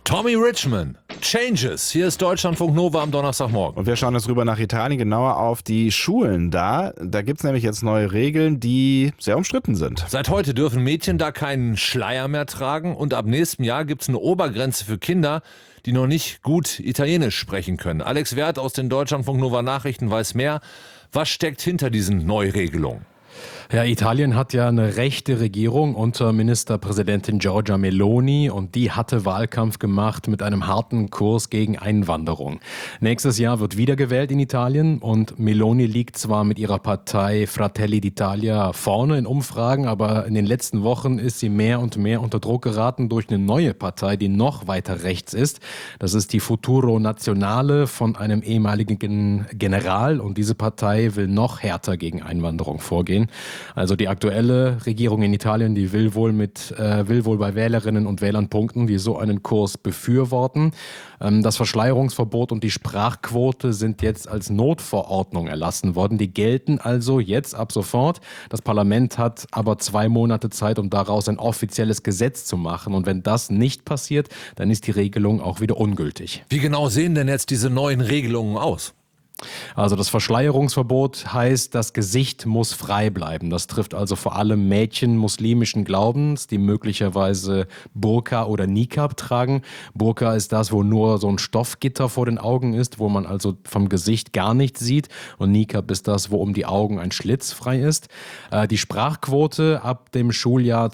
Tommy Richman, Changes. Hier ist Deutschlandfunk Nova am Donnerstagmorgen. Und wir schauen jetzt rüber nach Italien, genauer auf die Schulen da. Da gibt es nämlich jetzt neue Regeln, die sehr umstritten sind. Seit heute dürfen Mädchen da keinen Schleier mehr tragen und ab nächstem Jahr gibt es eine Obergrenze für Kinder, die noch nicht gut Italienisch sprechen können. Alex Werth aus den Deutschlandfunk Nova Nachrichten weiß mehr. Was steckt hinter diesen Neuregelungen? Ja, Italien hat ja eine rechte Regierung unter Ministerpräsidentin Giorgia Meloni und die hatte Wahlkampf gemacht mit einem harten Kurs gegen Einwanderung. Nächstes Jahr wird wiedergewählt in Italien und Meloni liegt zwar mit ihrer Partei Fratelli d'Italia vorne in Umfragen, aber in den letzten Wochen ist sie mehr und mehr unter Druck geraten durch eine neue Partei, die noch weiter rechts ist. Das ist die Futuro Nazionale von einem ehemaligen General und diese Partei will noch härter gegen Einwanderung vorgehen. Also die aktuelle Regierung in Italien, die will wohl bei Wählerinnen und Wählern punkten, die so einen Kurs befürworten. Das Verschleierungsverbot und die Sprachquote sind jetzt als Notverordnung erlassen worden. Die gelten also jetzt ab sofort. Das Parlament hat aber 2 Monate Zeit, um daraus ein offizielles Gesetz zu machen. Und wenn das nicht passiert, dann ist die Regelung auch wieder ungültig. Wie genau sehen denn jetzt diese neuen Regelungen aus? Also das Verschleierungsverbot heißt, das Gesicht muss frei bleiben. Das trifft also vor allem Mädchen muslimischen Glaubens, die möglicherweise Burka oder Niqab tragen. Burka ist das, wo nur so ein Stoffgitter vor den Augen ist, wo man also vom Gesicht gar nichts sieht. Und Niqab ist das, wo um die Augen ein Schlitz frei ist. Die Sprachquote ab dem Schuljahr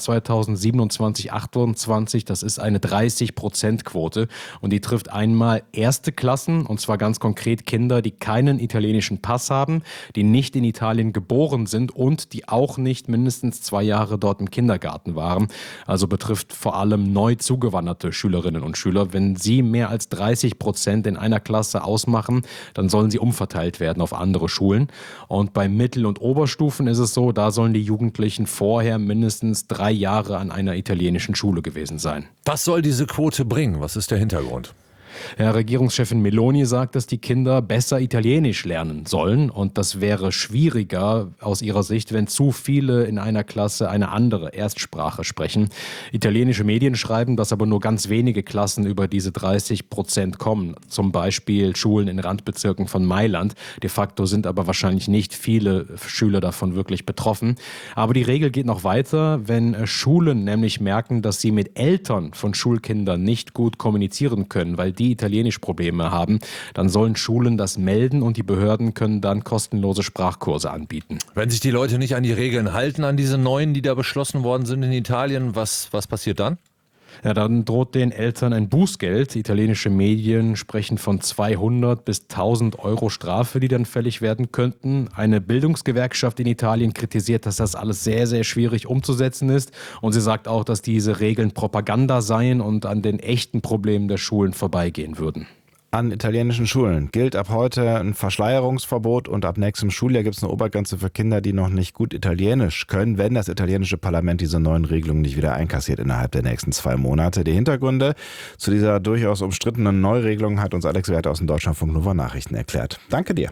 2027/28, das ist eine 30%-Quote. Und die trifft einmal erste Klassen, und zwar ganz konkret Kinder, die keinen italienischen Pass haben, die nicht in Italien geboren sind und die auch nicht mindestens 2 Jahre dort im Kindergarten waren. Also betrifft vor allem neu zugewanderte Schülerinnen und Schüler. Wenn sie mehr als 30% in einer Klasse ausmachen, dann sollen sie umverteilt werden auf andere Schulen. Und bei Mittel- und Oberstufen ist es so, da sollen die Jugendlichen vorher mindestens 3 Jahre an einer italienischen Schule gewesen sein. Was soll diese Quote bringen? Was ist der Hintergrund? Ja, Regierungschefin Meloni sagt, dass die Kinder besser Italienisch lernen sollen. Und das wäre schwieriger aus ihrer Sicht, wenn zu viele in einer Klasse eine andere Erstsprache sprechen. Italienische Medien schreiben, dass aber nur ganz wenige Klassen über diese 30% kommen. Zum Beispiel Schulen in Randbezirken von Mailand. De facto sind aber wahrscheinlich nicht viele Schüler davon wirklich betroffen. Aber die Regel geht noch weiter, wenn Schulen nämlich merken, dass sie mit Eltern von Schulkindern nicht gut kommunizieren können, weil die Italienisch-Probleme haben, dann sollen Schulen das melden und die Behörden können dann kostenlose Sprachkurse anbieten. Wenn sich die Leute nicht an die Regeln halten, an diese neuen, die da beschlossen worden sind in Italien, was passiert dann? Ja, dann droht den Eltern ein Bußgeld. Italienische Medien sprechen von 200 bis 1000 Euro Strafe, die dann fällig werden könnten. Eine Bildungsgewerkschaft in Italien kritisiert, dass das alles sehr, sehr schwierig umzusetzen ist. Und sie sagt auch, dass diese Regeln Propaganda seien und an den echten Problemen der Schulen vorbeigehen würden. An italienischen Schulen gilt ab heute ein Verschleierungsverbot und ab nächstem Schuljahr gibt es eine Obergrenze für Kinder, die noch nicht gut Italienisch können, wenn das italienische Parlament diese neuen Regelungen nicht wieder einkassiert innerhalb der nächsten 2 Monate. Die Hintergründe zu dieser durchaus umstrittenen Neuregelung hat uns Alex Werth aus den Deutschlandfunk Nova Nachrichten erklärt. Danke dir.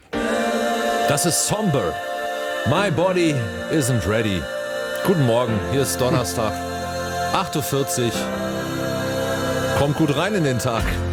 Das ist Somber. My body isn't ready. Guten Morgen, hier ist Donnerstag, 8:40 Uhr. Kommt gut rein in den Tag.